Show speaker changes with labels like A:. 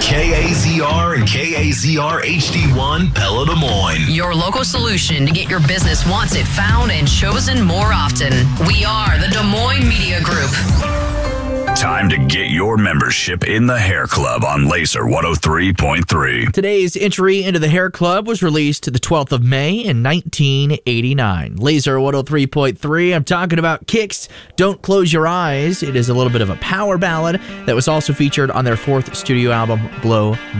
A: KAZR and KAZR HD1 Pella Des Moines.
B: Your local solution to get your business wanted, found, and chosen more often. We are the Des Moines Media Group.
C: Time to get your membership in the Hair Club on Laser 103.3.
D: Today's entry into the Hair Club was released the 12th of May in 1989. Laser 103.3, I'm talking about Kix, Don't Close Your Eyes. It is a little bit of a power ballad that was also featured on their fourth studio album, Blow